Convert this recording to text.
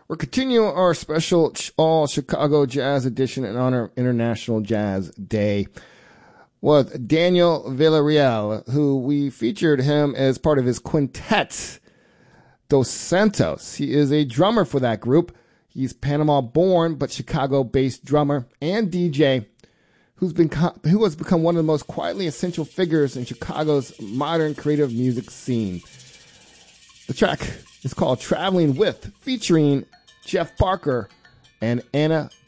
We're continuing our special all Chicago Jazz edition in honor of International Jazz Day with Daniel Villarreal, who we featured him as part of his quintet, Dos Santos. He is a drummer for that group. He's Panama-born but Chicago-based drummer and DJ who has become one of the most quietly essential figures in Chicago's modern creative music scene. The track is called Traveling With, featuring Jeff Parker and Anna